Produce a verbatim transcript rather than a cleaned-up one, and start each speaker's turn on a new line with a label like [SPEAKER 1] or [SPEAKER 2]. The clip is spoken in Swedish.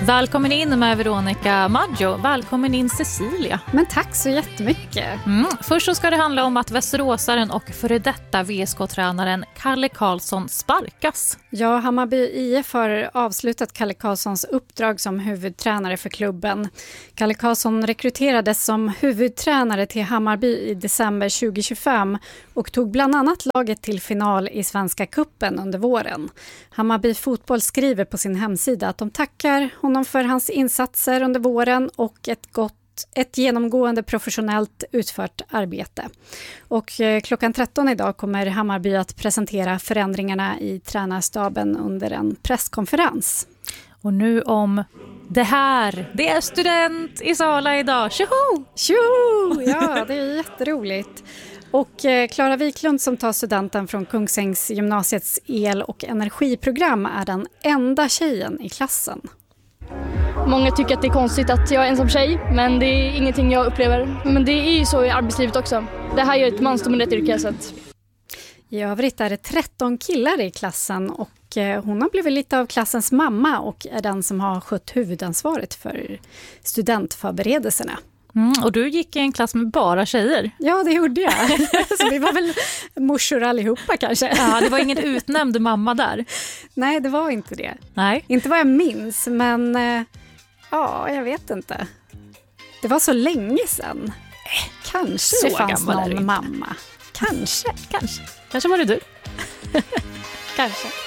[SPEAKER 1] Välkommen in med Veronica Maggio. Välkommen in Cecilia.
[SPEAKER 2] Men tack så jättemycket.
[SPEAKER 1] Mm. Först så ska det handla om att västeråsaren och före detta V S K-tränaren Kalle Karlsson sparkas.
[SPEAKER 2] Ja, Hammarby I F har avslutat Kalle Karlssons uppdrag som huvudtränare för klubben. Kalle Karlsson rekryterades som huvudtränare till Hammarby i december tjugo tjugofem och tog bland annat laget till final i Svenska Cupen under våren. Hammarby Fotboll skriver på sin hemsida att de tackar honom för hans insatser under våren och ett gott ett genomgående professionellt utfört arbete. Och eh, klockan tretton idag kommer Hammarby att presentera förändringarna i tränarstaben under en presskonferens.
[SPEAKER 1] Och nu om det här. Det är student i Sala idag. Tjoho!
[SPEAKER 2] Tjoho! Ja, det är jätteroligt. Och eh, Klara Wiklund som tar studenten från Kungsängs gymnasiets el- och energiprogram är den enda tjejen i klassen.
[SPEAKER 3] Många tycker att det är konstigt att jag är ensam tjej, men det är ingenting jag upplever. Men det är ju så i arbetslivet också. Det här är ett mansdominerat yrke. Så att...
[SPEAKER 2] I övrigt är det tretton killar i klassen och hon har blivit lite av klassens mamma och är den som har skött huvudansvaret för studentförberedelserna.
[SPEAKER 1] Mm, och du gick i en klass med bara tjejer.
[SPEAKER 2] Ja, det gjorde jag. Så vi var väl morsor allihopa kanske.
[SPEAKER 1] Ja, det var ingen utnämnd mamma där.
[SPEAKER 2] Nej, det var inte det.
[SPEAKER 1] Nej.
[SPEAKER 2] Inte vad jag minns, men ja, jag vet inte. Det var så länge sedan. Kanske så det fanns någon mamma. Kanske.
[SPEAKER 1] Kanske. Kanske var det du.
[SPEAKER 2] Kanske.